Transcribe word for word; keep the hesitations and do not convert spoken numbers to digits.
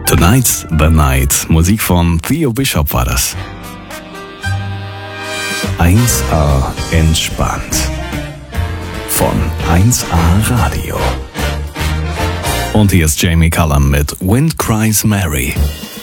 Tonight's the Night. Musik von Theo Bishop war das. eins A entspannt. Von eins A Radio. Und hier ist Jamie Cullum mit Wind Cries Mary.